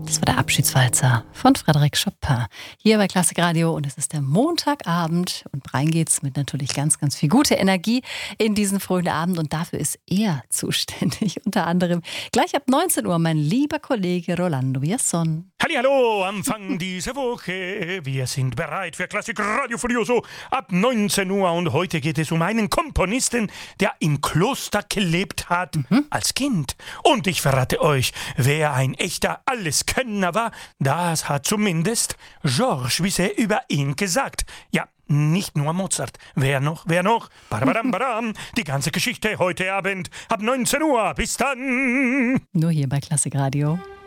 Das war der Abschiedswalzer von Frédéric Chopin hier bei Klassik Radio und es ist der Montagabend und rein geht's mit natürlich ganz, ganz viel gute Energie in diesen frühen Abend und dafür ist er zuständig, unter anderem gleich ab 19 Uhr mein lieber Kollege Rolando Villazón. Hallihallo, Anfang dieser Woche. Wir sind bereit für Klassik Radio Furioso ab 19 Uhr und heute geht es um einen Komponisten, der im Kloster gelebt hat als Kind. Und ich verrate euch, wer ein echter Alleskönner war, das hat zumindest Georges Bizet über ihn gesagt. Ja, nicht nur Mozart. Wer noch? Badabadam, badam. Die ganze Geschichte heute Abend ab 19 Uhr. Bis dann. Nur hier bei Klassik Radio.